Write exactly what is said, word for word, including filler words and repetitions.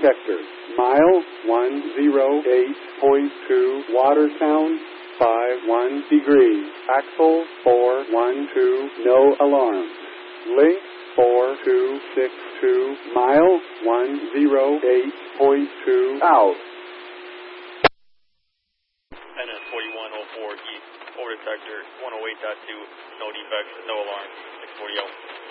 sector. Mile one oh eight point two, water sound five one degrees. Axle four one two, no alarm. Link four two six two, mile one oh eight point two, out. N N forty-one oh four east, over to sector one oh eight point two, no defects, no alarm, six forty out.